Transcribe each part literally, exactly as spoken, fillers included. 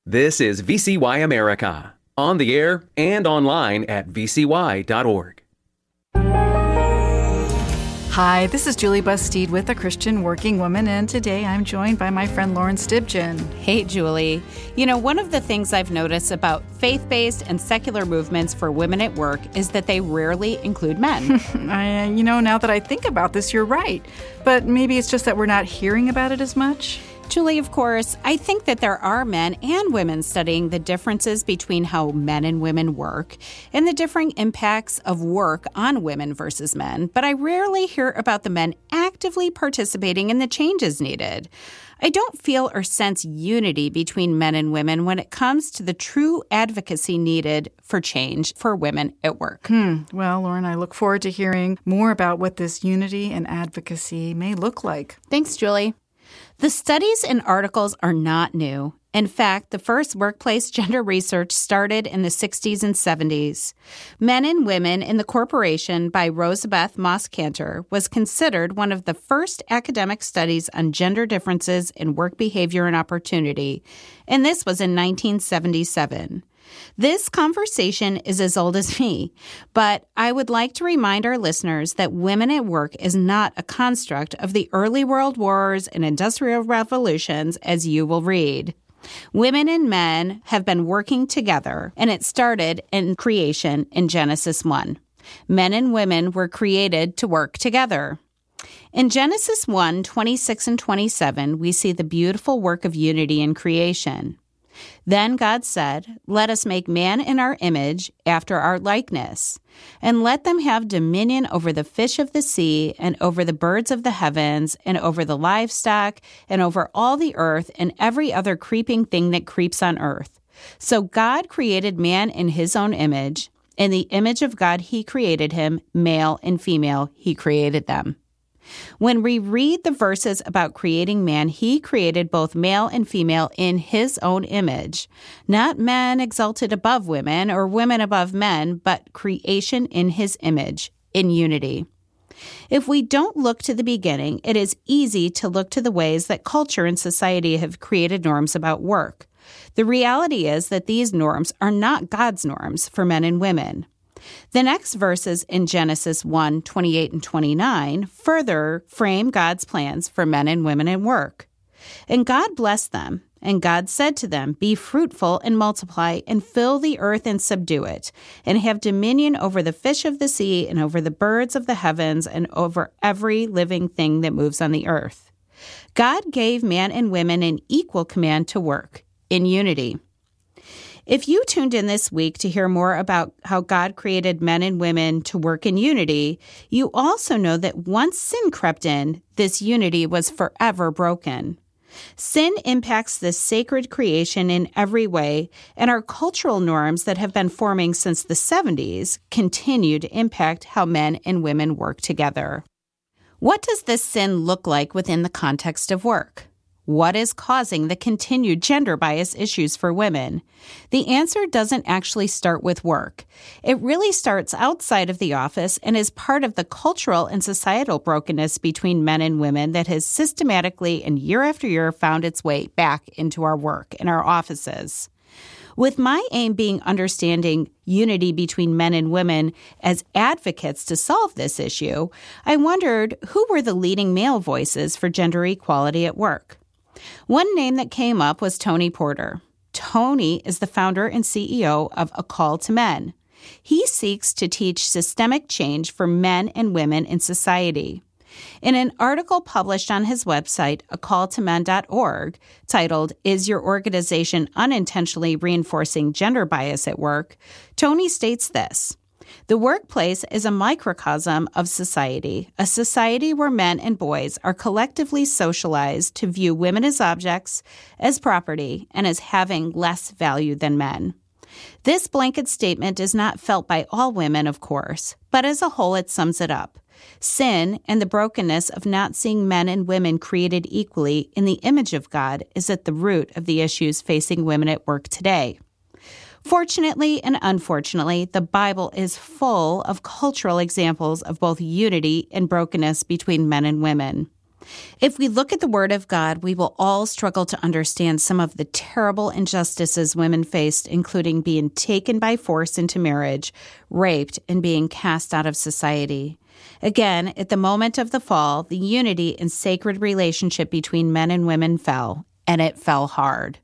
This is V C Y America, on the air and online at v c y dot org. Hi, this is Julie Bastide with A Christian Working Woman, and today I'm joined by my friend Lauren Stibgen. Hey, Julie. You know, one of the things I've noticed about faith-based and secular movements for women at work is that they rarely include men. I, you know, now that I think about this, you're right. But maybe it's just that we're not hearing about it as much. Julie, of course, I think that there are men and women studying the differences between how men and women work and the differing impacts of work on women versus men, but I rarely hear about the men actively participating in the changes needed. I don't feel or sense unity between men and women when it comes to the true advocacy needed for change for women at work. Hmm. Well, Lauren, I look forward to hearing more about what this unity and advocacy may look like. Thanks, Julie. The studies and articles are not new. In fact, the first workplace gender research started in the sixties and seventies. Men and Women in the Corporation by Rosabeth Moss Kanter was considered one of the first academic studies on gender differences in work behavior and opportunity, and this was in nineteen seventy-seven. This conversation is as old as me, but I would like to remind our listeners that women at work is not a construct of the early world wars and industrial revolutions, as you will read. Women and men have been working together, and it started in creation in Genesis one. Men and women were created to work together. In Genesis one, twenty-six and twenty-seven, we see the beautiful work of unity in creation. Then God said, "Let us make man in our image, after our likeness, and let them have dominion over the fish of the sea, and over the birds of the heavens, and over the livestock, and over all the earth, and every other creeping thing that creeps on earth." So God created man in his own image. In the image of God he created him, male and female he created them. When we read the verses about creating man, he created both male and female in his own image, not men exalted above women or women above men, but creation in his image, in unity. If we don't look to the beginning, it is easy to look to the ways that culture and society have created norms about work. The reality is that these norms are not God's norms for men and women. The next verses in Genesis one, twenty-eight and twenty-nine further frame God's plans for men and women at work. And God blessed them, and God said to them, "Be fruitful and multiply, and fill the earth and subdue it, and have dominion over the fish of the sea, and over the birds of the heavens, and over every living thing that moves on the earth." God gave man and women an equal command to work, in unity. If you tuned in this week to hear more about how God created men and women to work in unity, you also know that once sin crept in, this unity was forever broken. Sin impacts this sacred creation in every way, and our cultural norms that have been forming since the seventies continue to impact how men and women work together. What does this sin look like within the context of work? What is causing the continued gender bias issues for women? The answer doesn't actually start with work. It really starts outside of the office and is part of the cultural and societal brokenness between men and women that has systematically and year after year found its way back into our work and our offices. With my aim being understanding unity between men and women as advocates to solve this issue, I wondered who were the leading male voices for gender equality at work. One name that came up was Tony Porter. Tony is the founder and C E O of A Call to Men. He seeks to teach systemic change for men and women in society. In an article published on his website, a call to men dot org, titled, "Is Your Organization Unintentionally Reinforcing Gender Bias at Work?" Tony states this: "The workplace is a microcosm of society, a society where men and boys are collectively socialized to view women as objects, as property, and as having less value than men." This blanket statement is not felt by all women, of course, but as a whole it sums it up. Sin and the brokenness of not seeing men and women created equally in the image of God is at the root of the issues facing women at work today. Fortunately and unfortunately, the Bible is full of cultural examples of both unity and brokenness between men and women. If we look at the Word of God, we will all struggle to understand some of the terrible injustices women faced, including being taken by force into marriage, raped, and being cast out of society. Again, at the moment of the fall, the unity and sacred relationship between men and women fell, and it fell hard.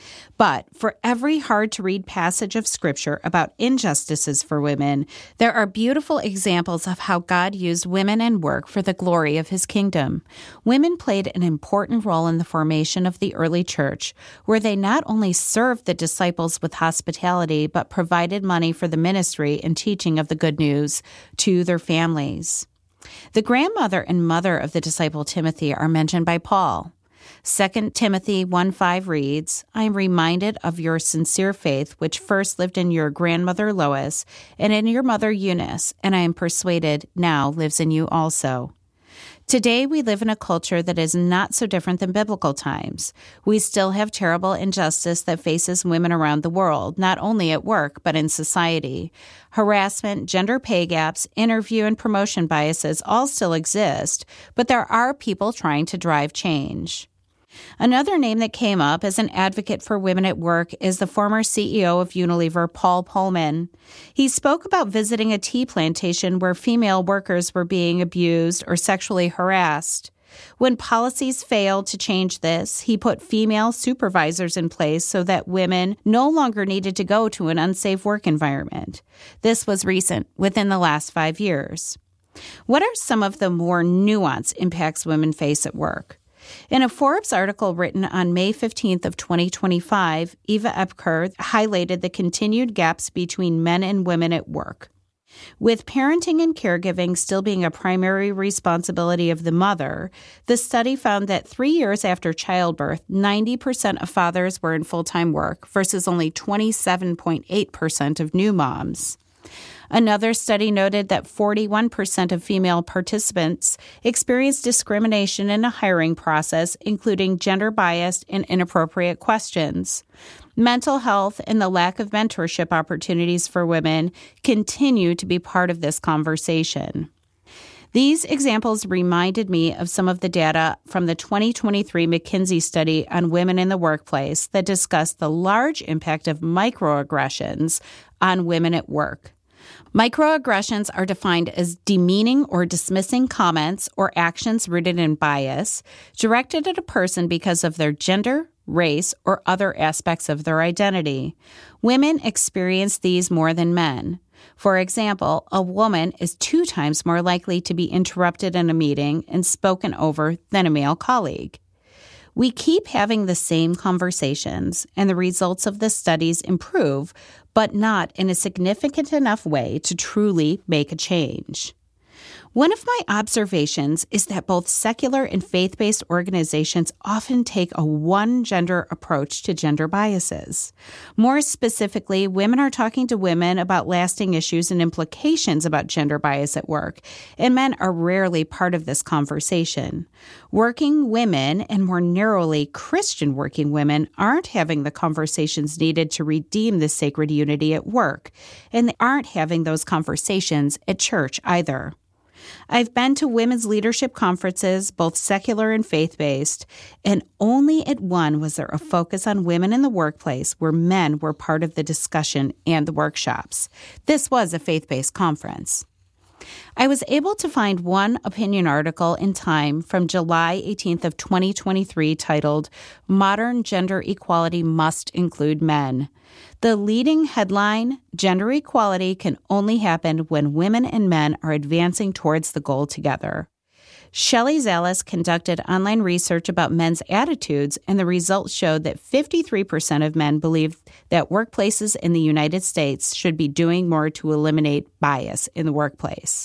But for every hard-to-read passage of Scripture about injustices for women, there are beautiful examples of how God used women and work for the glory of His kingdom. Women played an important role in the formation of the early church, where they not only served the disciples with hospitality, but provided money for the ministry and teaching of the good news to their families. The grandmother and mother of the disciple Timothy are mentioned by Paul. Second Timothy one five reads, I am reminded of your sincere faith, which first lived in your grandmother Lois and in your mother Eunice, and I am persuaded now lives in you also. Today, we live in a culture that is not so different than biblical times. We still have terrible injustice that faces women around the world, not only at work, but in society. Harassment, gender pay gaps, interview and promotion biases all still exist, but there are people trying to drive change. Another name that came up as an advocate for women at work is the former C E O of Unilever, Paul Polman. He spoke about visiting a tea plantation where female workers were being abused or sexually harassed. When policies failed to change this, he put female supervisors in place so that women no longer needed to go to an unsafe work environment. This was recent, within the last five years. What are some of the more nuanced impacts women face at work? In a Forbes article written on May fifteenth of twenty twenty-five, Eva Epker highlighted the continued gaps between men and women at work. With parenting and caregiving still being a primary responsibility of the mother, the study found that three years after childbirth, ninety percent of fathers were in full-time work versus only twenty-seven point eight percent of new moms. Another study noted that forty-one percent of female participants experienced discrimination in a hiring process, including gender-biased and inappropriate questions. Mental health and the lack of mentorship opportunities for women continue to be part of this conversation. These examples reminded me of some of the data from the twenty twenty-three McKinsey study on women in the workplace that discussed the large impact of microaggressions on women at work. Microaggressions are defined as demeaning or dismissing comments or actions rooted in bias directed at a person because of their gender, race, or other aspects of their identity. Women experience these more than men. For example, a woman is two times more likely to be interrupted in a meeting and spoken over than a male colleague. We keep having the same conversations, and the results of the studies improve, but not in a significant enough way to truly make a change. One of my observations is that both secular and faith-based organizations often take a one-gender approach to gender biases. More specifically, women are talking to women about lasting issues and implications about gender bias at work, and men are rarely part of this conversation. Working women, and more narrowly Christian working women, aren't having the conversations needed to redeem the sacred unity at work, and they aren't having those conversations at church either. I've been to women's leadership conferences, both secular and faith-based, and only at one was there a focus on women in the workplace where men were part of the discussion and the workshops. This was a faith-based conference. I was able to find one opinion article in Time from July eighteenth of twenty twenty-three titled, Modern Gender Equality Must Include Men. The leading headline, Gender Equality Can Only Happen When Women and Men Are Advancing Towards the Goal Together. Shelley Zalis conducted online research about men's attitudes, and the results showed that fifty-three percent of men believe that workplaces in the United States should be doing more to eliminate bias in the workplace.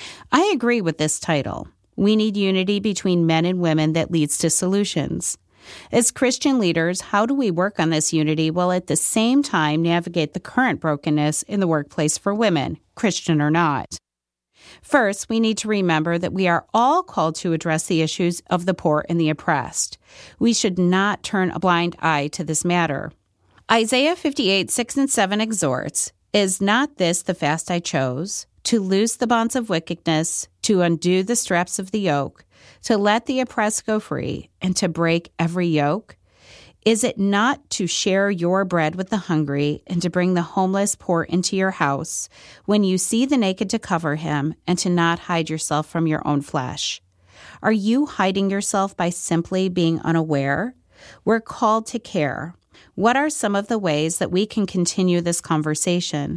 I agree with this title. We need unity between men and women that leads to solutions. As Christian leaders, how do we work on this unity while at the same time navigate the current brokenness in the workplace for women, Christian or not? First, we need to remember that we are all called to address the issues of the poor and the oppressed. We should not turn a blind eye to this matter. Isaiah fifty-eight, six and seven exhorts, Is not this the fast I chose? To loose the bonds of wickedness, to undo the straps of the yoke, to let the oppressed go free, and to break every yoke? Is it not to share your bread with the hungry and to bring the homeless poor into your house, when you see the naked to cover him and to not hide yourself from your own flesh? Are you hiding yourself by simply being unaware? We're called to care. What are some of the ways that we can continue this conversation?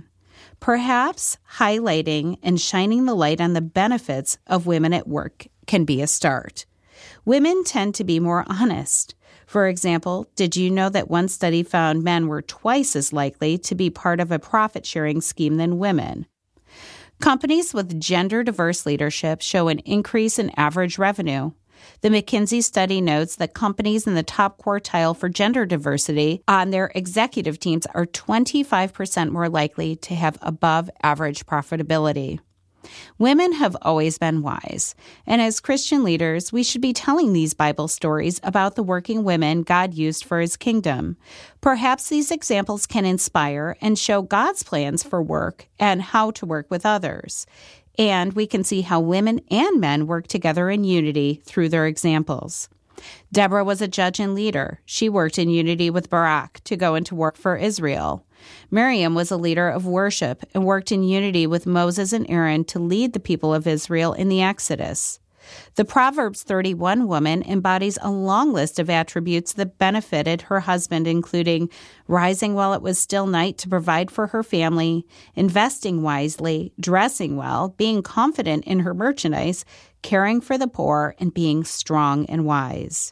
Perhaps highlighting and shining the light on the benefits of women at work can be a start. Women tend to be more honest. For example, did you know that one study found men were twice as likely to be part of a profit-sharing scheme than women? Companies with gender-diverse leadership show an increase in average revenue. The McKinsey study notes that companies in the top quartile for gender diversity on their executive teams are twenty-five percent more likely to have above-average profitability. Women have always been wise, and as Christian leaders, we should be telling these Bible stories about the working women God used for his kingdom. Perhaps these examples can inspire and show God's plans for work and how to work with others. And we can see how women and men work together in unity through their examples. Deborah was a judge and leader. She worked in unity with Barak to go into work for Israel. Miriam was a leader of worship and worked in unity with Moses and Aaron to lead the people of Israel in the Exodus. The Proverbs thirty-one woman embodies a long list of attributes that benefited her husband, including rising while it was still night to provide for her family, investing wisely, dressing well, being confident in her merchandise, caring for the poor, and being strong and wise.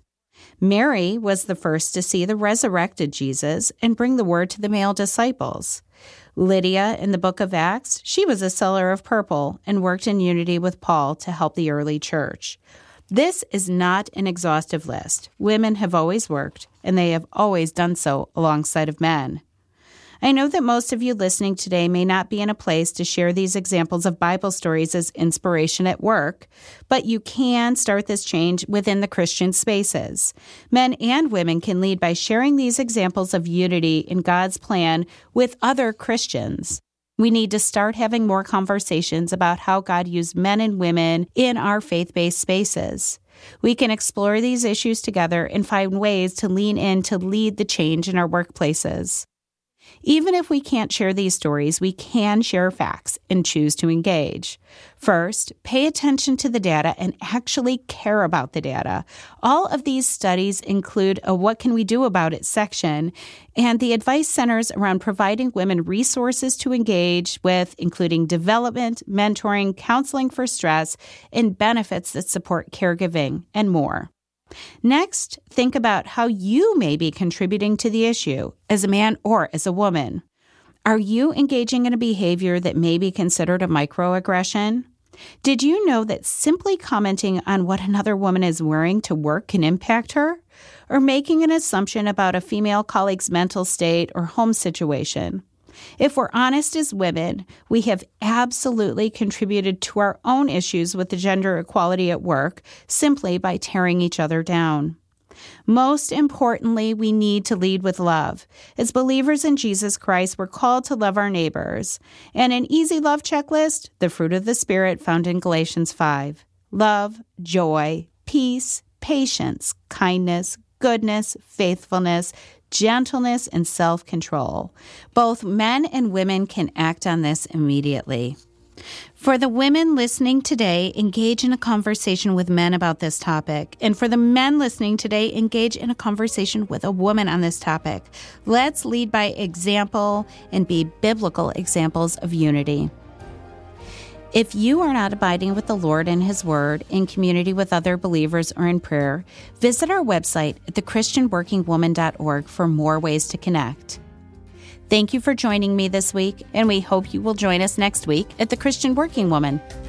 Mary was the first to see the resurrected Jesus and bring the word to the male disciples. Lydia, in the book of Acts, she was a seller of purple and worked in unity with Paul to help the early church. This is not an exhaustive list. Women have always worked, and they have always done so alongside of men. I know that most of you listening today may not be in a place to share these examples of Bible stories as inspiration at work, but you can start this change within the Christian spaces. Men and women can lead by sharing these examples of unity in God's plan with other Christians. We need to start having more conversations about how God used men and women in our faith-based spaces. We can explore these issues together and find ways to lean in to lead the change in our workplaces. Even if we can't share these stories, we can share facts and choose to engage. First, pay attention to the data and actually care about the data. All of these studies include a What Can We Do About It section, and the advice centers around providing women resources to engage with, including development, mentoring, counseling for stress, and benefits that support caregiving, and more. Next, think about how you may be contributing to the issue as a man or as a woman. Are you engaging in a behavior that may be considered a microaggression? Did you know that simply commenting on what another woman is wearing to work can impact her? Or making an assumption about a female colleague's mental state or home situation? If we're honest as women, we have absolutely contributed to our own issues with the gender equality at work simply by tearing each other down. Most importantly, we need to lead with love. As believers in Jesus Christ, we're called to love our neighbors. And an easy love checklist, the fruit of the Spirit found in Galatians five. Love, joy, peace, patience, kindness, goodness, faithfulness, gentleness, and self-control. Both men and women can act on this immediately. For the women listening today, engage in a conversation with men about this topic. And for the men listening today, engage in a conversation with a woman on this topic. Let's lead by example and be biblical examples of unity. If you are not abiding with the Lord and His Word, in community with other believers or in prayer, visit our website at the christian working woman dot org for more ways to connect. Thank you for joining me this week, and we hope you will join us next week at The Christian Working Woman.